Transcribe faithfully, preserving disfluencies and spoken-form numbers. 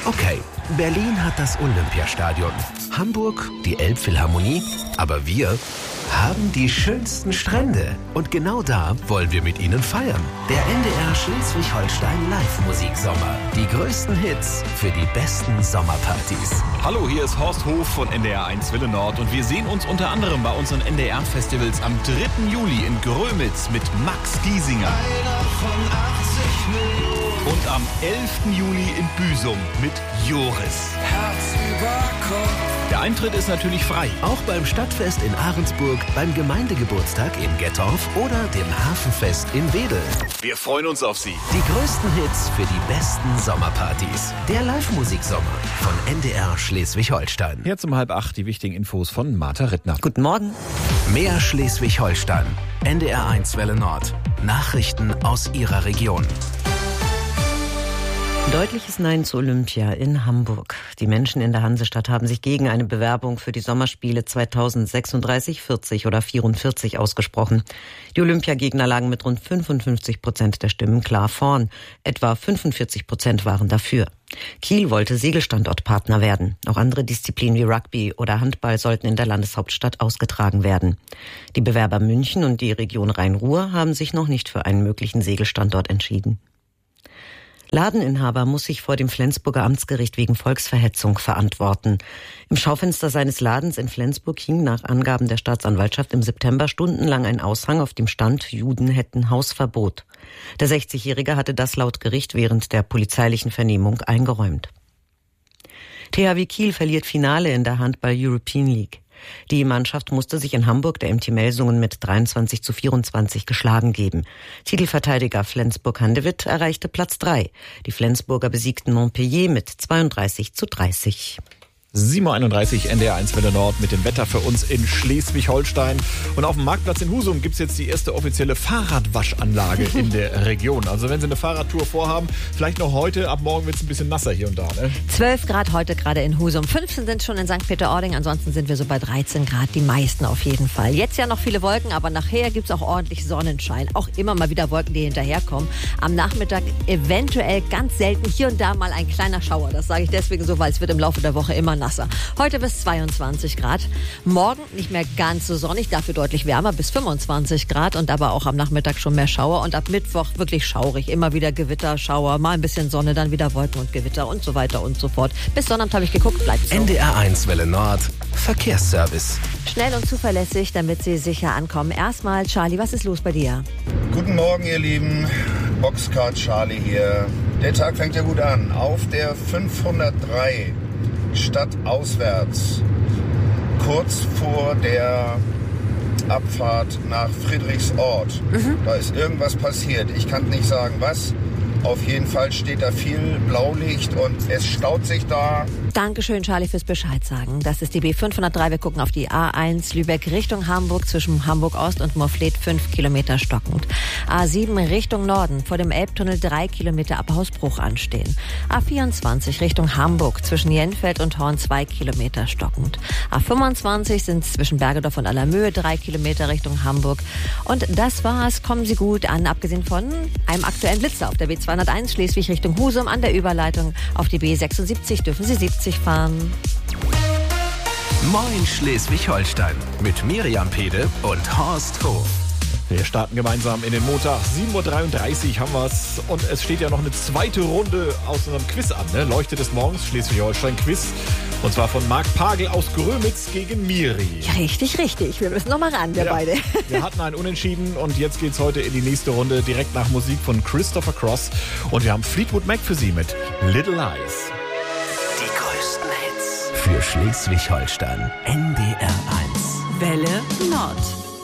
Okay, Berlin hat das Olympiastadion, Hamburg die Elbphilharmonie, aber wir haben die schönsten Strände. Und genau da wollen wir mit Ihnen feiern. Der N D R Schleswig-Holstein Live-Musiksommer. Die größten Hits für die besten Sommerpartys. Hallo, hier ist Horst Hof von N D R eins Welle Nord und wir sehen uns unter anderem bei unseren N D R-Festivals am dritten Juli in Grömitz mit Max Giesinger. Einer von achtzig Millionen. Und am elften Juli in Büsum mit Joris. Herz über Kopf. Der Eintritt ist natürlich frei. Auch beim Stadtfest in Ahrensburg, beim Gemeindegeburtstag in Gettorf oder dem Hafenfest in Wedel. Wir freuen uns auf Sie. Die größten Hits für die besten Sommerpartys. Der Live-Musiksommer von N D R Schleswig-Holstein. Jetzt um halb acht die wichtigen Infos von Martha Rittner. Guten Morgen. Mehr Schleswig-Holstein. N D R eins Welle Nord. Nachrichten aus Ihrer Region. Deutliches Nein zu Olympia in Hamburg. Die Menschen in der Hansestadt haben sich gegen eine Bewerbung für die Sommerspiele zweitausendsechsunddreißig, vierzig oder vierundvierzig ausgesprochen. Die Olympiagegner lagen mit rund fünfundfünfzig Prozent der Stimmen klar vorn. Etwa fünfundvierzig Prozent waren dafür. Kiel wollte Segelstandortpartner werden. Auch andere Disziplinen wie Rugby oder Handball sollten in der Landeshauptstadt ausgetragen werden. Die Bewerber München und die Region Rhein-Ruhr haben sich noch nicht für einen möglichen Segelstandort entschieden. Ladeninhaber muss sich vor dem Flensburger Amtsgericht wegen Volksverhetzung verantworten. Im Schaufenster seines Ladens in Flensburg hing nach Angaben der Staatsanwaltschaft im September stundenlang ein Aushang, auf dem stand, Juden hätten Hausverbot. Der sechzigjährige hatte das laut Gericht während der polizeilichen Vernehmung eingeräumt. T H W Kiel verliert Finale in der Handball-European League. Die Mannschaft musste sich in Hamburg der M T Melsungen mit dreiundzwanzig zu vierundzwanzig geschlagen geben. Titelverteidiger Flensburg-Handewitt erreichte Platz drei. Die Flensburger besiegten Montpellier mit zweiunddreißig zu dreißig. sieben Uhr einunddreißig, N D R eins Welle Nord mit dem Wetter für uns in Schleswig-Holstein. Und auf dem Marktplatz in Husum gibt es jetzt die erste offizielle Fahrradwaschanlage in der Region. Also wenn Sie eine Fahrradtour vorhaben, vielleicht noch heute, ab morgen wird es ein bisschen nasser hier und da. Ne? zwölf Grad heute gerade in Husum, fünfzehn sind schon in Sankt Peter-Ording, ansonsten sind wir so bei dreizehn Grad, die meisten auf jeden Fall. Jetzt ja noch viele Wolken, aber nachher gibt es auch ordentlich Sonnenschein. Auch immer mal wieder Wolken, die hinterherkommen. Am Nachmittag eventuell ganz selten hier und da mal ein kleiner Schauer. Das sage ich deswegen so, weil es wird im Laufe der Woche immer nasser. Heute bis zweiundzwanzig Grad. Morgen nicht mehr ganz so sonnig, dafür deutlich wärmer bis fünfundzwanzig Grad und aber auch am Nachmittag schon mehr Schauer und ab Mittwoch wirklich schaurig. Immer wieder Gewitter, Schauer, mal ein bisschen Sonne, dann wieder Wolken und Gewitter und so weiter und so fort. Bis Sonnabend habe ich geguckt, bleibt so. N D R eins Welle Nord. Verkehrsservice. Schnell und zuverlässig, damit Sie sicher ankommen. Erstmal, Charlie, was ist los bei dir? Guten Morgen, ihr Lieben. Boxcar Charlie hier. Der Tag fängt ja gut an. Auf der fünfhundertdrei stadtauswärts, kurz vor der Abfahrt nach Friedrichsort. Mhm. Da ist irgendwas passiert. Ich kann nicht sagen, was. Auf jeden Fall steht da viel Blaulicht und es staut sich da. Dankeschön, Charlie, fürs Bescheid sagen. Das ist die B fünfhundertdrei. Wir gucken auf die A eins Lübeck Richtung Hamburg zwischen Hamburg-Ost und Morfleet fünf Kilometer stockend. A sieben Richtung Norden vor dem Elbtunnel drei Kilometer ab Hausbruch anstehen. A vierundzwanzig Richtung Hamburg zwischen Jenfeld und Horn zwei Kilometer stockend. A fünfundzwanzig sind zwischen Bergedorf und Allermöhe drei Kilometer Richtung Hamburg. Und das war's. Kommen Sie gut an, abgesehen von einem aktuellen Blitzer auf der B zweihunderteins Schleswig Richtung Husum. An der Überleitung auf die B sechsundsiebzig dürfen Sie siebzig fahren. Moin Schleswig-Holstein mit Miriam Pede und Horst Hof. Wir starten gemeinsam in den Montag. sieben Uhr dreiunddreißig haben wir's. Und es steht ja noch eine zweite Runde aus unserem Quiz an. Ne? Leuchte des Morgens, Schleswig-Holstein-Quiz. Und zwar von Marc Pagel aus Grömitz gegen Miri. Richtig, richtig. Wir müssen noch mal ran, wir ja, beide. Wir hatten einen Unentschieden und jetzt geht's heute in die nächste Runde direkt nach Musik von Christopher Cross. Und wir haben Fleetwood Mac für Sie mit Little Lies. Die größten Hits für Schleswig-Holstein. N D R eins. Welle Nord.